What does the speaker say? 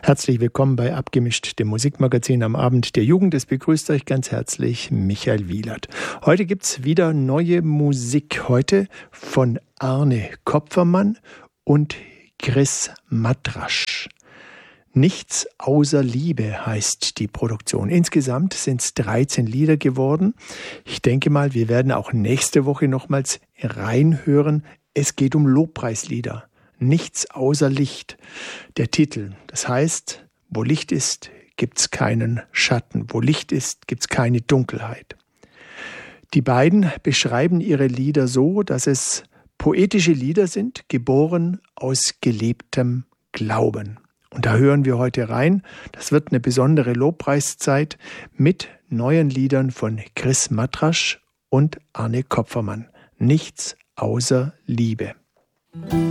Herzlich willkommen bei Abgemischt, dem Musikmagazin am Abend der Jugend. Es begrüßt euch ganz herzlich Michael Wielert. Heute gibt's wieder neue Musik. Heute von Arne Kopfermann und Chris Matrasch. Nichts außer Liebe heißt die Produktion. Insgesamt sind es 13 Lieder geworden. Ich denke mal, wir werden auch nächste Woche nochmals reinhören. Es geht um Lobpreislieder. Nichts außer Licht, der Titel. Das heißt, wo Licht ist, gibt's keinen Schatten. Wo Licht ist, gibt's keine Dunkelheit. Die beiden beschreiben ihre Lieder so, dass es poetische Lieder sind, geboren aus gelebtem Glauben. Und da hören wir heute rein. Das wird eine besondere Lobpreiszeit mit neuen Liedern von Chris Matrasch und Arne Kopfermann. Nichts außer Liebe.